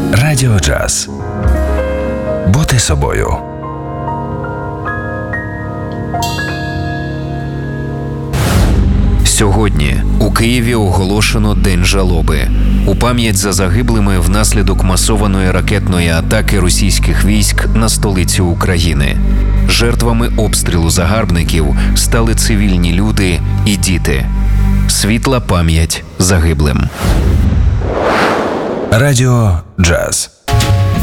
Радіо Джаз. Бути собою. Сьогодні у Києві оголошено День жалоби. У пам'ять за загиблими внаслідок масованої ракетної атаки російських військ на столицю України. Жертвами обстрілу загарбників стали цивільні люди і діти. Світла пам'ять загиблим. Радіо Джаз.